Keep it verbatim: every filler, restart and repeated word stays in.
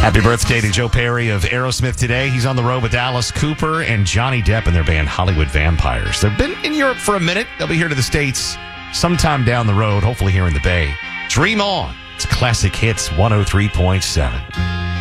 Happy birthday to Joe Perry of Aerosmith today. He's on the road with Alice Cooper and Johnny Depp and their band Hollywood Vampires. They've been in Europe for a minute. They'll be here to the States sometime down the road, hopefully here in the Bay. Dream On. It's Classic Hits one oh three point seven.